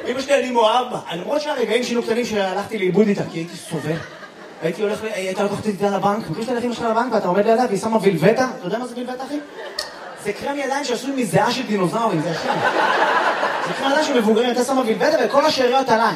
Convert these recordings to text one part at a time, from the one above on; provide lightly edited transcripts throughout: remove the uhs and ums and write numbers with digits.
אמא שלי אני מאוהב בה. למרות שהרגעים שינו קטנים שהלכתי לאיבוד איתה, כי הייתי סובל. הייתה לקחת איתה לבנק, מכיר שאתה הולך אמא שלך לבנק ואתה עומד לידה והיא שמה וילבטה. אתה יודע מה זה וילבטה, אחי? זה קרם ידיים שעשוי מזיעה של דינוזאורים, זה השם. זה קרם ידיים של מבוגרים, אתה שמה וילבטה וכל השאריות עליי.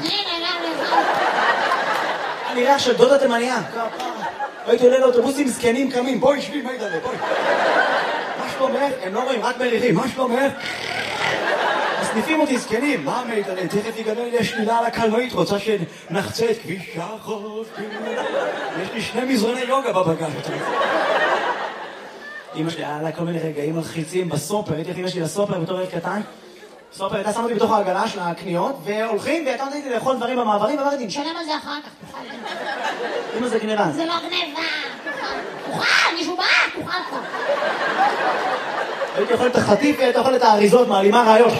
אני ריח של דודה תימניה. הייתי עולה לאוטובוסים זקנים קמים, בואי שבי, מה ידעלה, בואי. מה שלומך? הם לא רואים, רק מריחים, מה שלומך? מסניפים אותי זקנים, מה מידעלה? תכף יגדל לי השלילה על הקלנועית, רוצה שנחצה את כביש החוף. יש לי 2 מזרוני יוגה בבגז. אמא שלי, היה לה כל מיני רגעים מלחיצים בסופר, הייתי אמא שלי לסופר בתור ילד קטן. סופר הייתה שמה אותי בתוך העגלה של הקניות, והולכים, והייתה נותנת לי לאכול דברים במעברים, ואמרתי, נשלם על זה אחר כך, תוכל. אמא זה גניבה. זה לא גניבה, תוכל, מישהו בא, תוכל פה. הייתי אוכל את החטיף, והייתי אוכל את האריזות, מעלימה רעיות.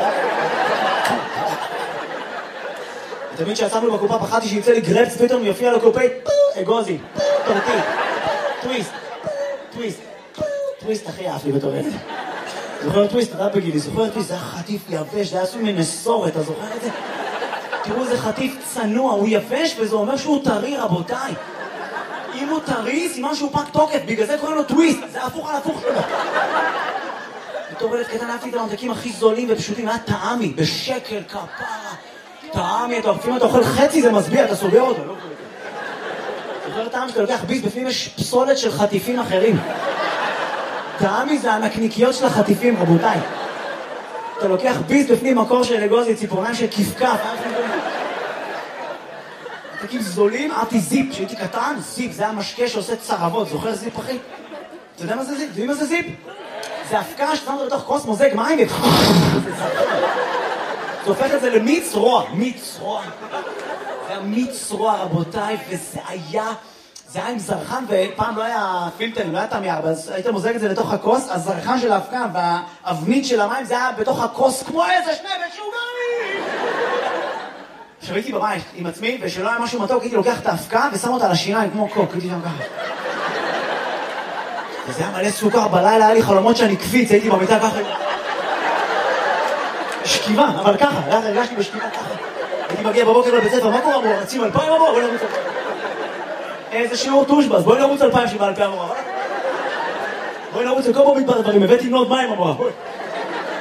תמיד שיצאנו בקופה פחדתי שיצא לי גרפס, פתאום יופיע לקופי, אגוזי, טורטי, טוויסט, טוויסט, טוויסט הכי אהב לי בתור ילד. זוכר טוויסט, אתה בגילי, זוכר טוויסט, זה היה חטיף יבש, זה היה עשוי מנסורת, אתה זוכר את זה? תראו, זה חטיף צנוע, הוא יבש וזה אומר שהוא טרי, רבותיי. אם הוא טרי, סימן שהוא פג תוקף, בגלל זה קוראים לו טוויסט, זה הפוך על הפוך שלו. בתור ילד קטן אהבתי את הממתקים הכי זולים ופשוטים, היה טעמי, בשקל, כפרה. טעמי, לפעמים אתה אוכל חצי, זה מסביע, אתה סוגר אותו, לא? זוכר טעם שאתה לוקח ביס, בפנים יש פסולת של חטיפים אחרים. טעמי זה הנקניקיות של החטיפים, רבותיי. אתה לוקח ביס בפנים מקור של אגוזי, ציפורניים של כפכף. ממתקים זולים, אהבתי זיפ, כשהייתי קטן, זיפ, זה היה משקה שעושה צרבות, זוכר זיפ אחי? אתה יודע מה זה זיפ? יודעים מה זה זיפ? זה הפקה ששמת בתוך כוס מוזג מים זה הופך את זה למיץ רוע, מיץ רוע. זה היה מיץ רוע, רבותיי, וזה היה עם זרחן, ופעם לא היה פילטר, לא היה תמי 4, אז היית מוזג את זה לתוך הכוס, הזרחן של ההפקה והאבנית של המים זה היה בתוך הכוס כמו איזה 2 משוגעים! עכשיו הייתי בבית עם עצמי, ושלא היה משהו מתוק, הייתי לוקח את ההפקה ושם אותה על השיניים כמו קוק, הייתי שם ככה. וזה היה מלא סוכר, בלילה היה לי חלומות שאני קפיץ, הייתי במיטה ככה. שכיבה, אבל ככה, הרגשתי בשכיבה ככה. הייתי מגיע בבוקר לבית ספר, מה קורה בו? רצים 2000 אמרו, בואי נרוץ 2000. איזה שיעור טושבס, בואי נרוץ 2000 שבא 2000 אמרו. בואי נרוץ לכל בו מדבר דברים, הבאתי נוד מים אמרו.